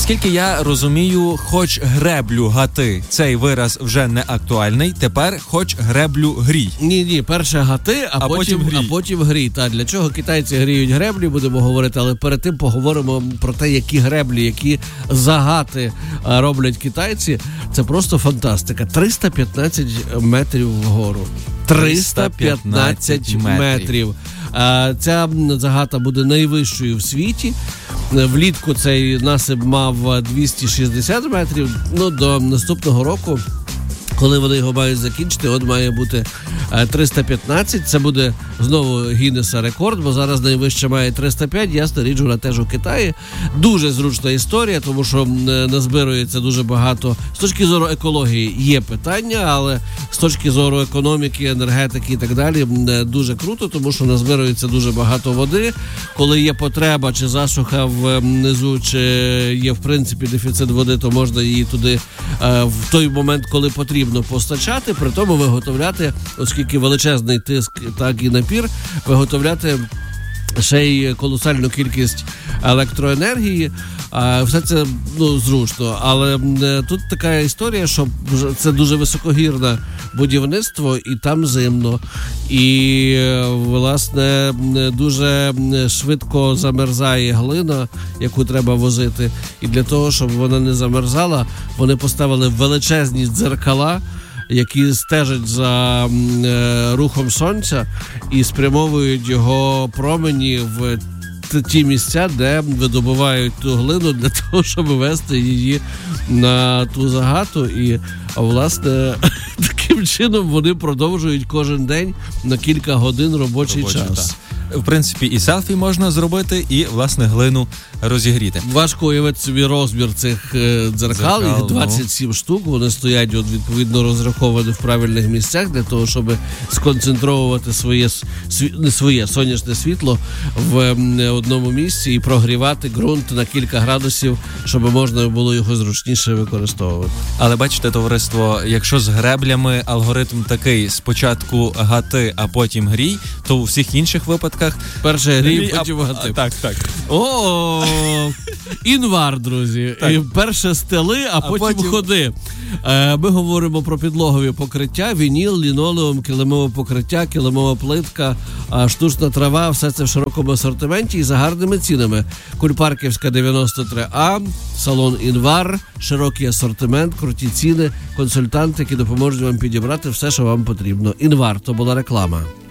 Наскільки я розумію, хоч греблю гати, цей вираз вже не актуальний, тепер хоч греблю грій. Ні, перше гати, а потім грій. Та для чого китайці гріють греблі, будемо говорити, але перед тим поговоримо про те, які греблі, які загати роблять китайці. Це просто фантастика. 315 метрів вгору. 315 метрів. Ця загата буде найвищою в світі. Влітку цей насип мав 260 метрів. До наступного року, коли вони його мають закінчити, от має бути 315. Це буде знову Гіннеса рекорд, бо зараз найвище має 305. Ясна річ, вона теж у Китаї. Дуже зручна історія, тому що назбирується дуже багато. З точки зору екології є питання, але з точки зору економіки, енергетики і так далі дуже круто, тому що назбирується дуже багато води. Коли є потреба чи засуха внизу, чи є в принципі дефіцит води, то можна її туди в той момент, коли потрібно, постачати, при тому виготовляти, оскільки величезний тиск, так і напір, виготовляти ще й колосальну кількість електроенергії. Все це зручно, але тут така історія, що це дуже високогірне будівництво, і там зимно, і власне дуже швидко замерзає глина, яку треба возити, і для того, щоб вона не замерзала, вони поставили величезні дзеркала, які стежать за рухом сонця і спрямовують його промені в ті місця, де видобувають ту глину для того, щоб вести її на ту загату. І, власне, таким чином вони продовжують кожен день на кілька годин робочий час. В принципі, і селфі можна зробити, і, власне, глину розігріти. Важко уявити собі розмір цих дзеркал, їх 27 штук, вони стоять відповідно розраховані в правильних місцях для того, щоб сконцентровувати сонячне світло в одному місці і прогрівати ґрунт на кілька градусів, щоб можна було його зручніше використовувати. Але бачите, товариство, якщо з греблями алгоритм такий: спочатку гати, а потім грій, то у всіх інших випадках перше грій, потім гати. Так. Інвар, друзі. Перше стели, а потім ходи. Ми говоримо про підлогові покриття, вініл, лінолеум, килимове покриття, килимова плитка, штучна трава, все це в широкому асортименті і за гарними цінами. Кульпарківська 93А, салон Інвар, широкий асортимент, круті ціни, консультанти, які допоможуть вам підібрати все, що вам потрібно. Інвар, то була реклама.